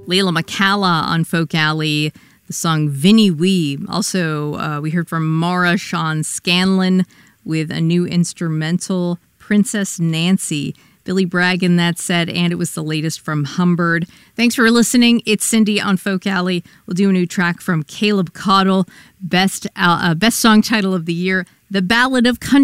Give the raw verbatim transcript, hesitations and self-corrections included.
Layla McCalla on Folk Alley, the song Vinnie Wee. Also, uh, we heard from Mara Sean Scanlon with a new instrumental, Princess Nancy. Billy Bragg in that set, and it was the latest from Humbird. Thanks for listening. It's Cindy on Folk Alley. We'll do a new track from Caleb Caudle, best, uh, best song title of the year, The Ballad of Country